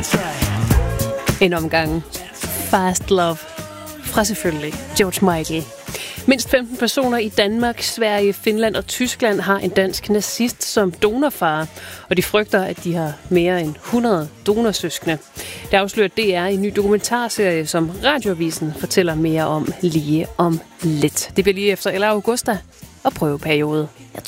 En omgang Fast Love fra selvfølgelig George Michael. Mindst 15 personer i Danmark, Sverige, Finland og Tyskland har en dansk nazist som donorfar, og de frygter, at de har mere end 100 donorsøskende. Det afslører DR i en ny dokumentarserie, som Radioavisen fortæller mere om lige om lidt. Det bliver lige efter Ella Augusta og prøveperiode.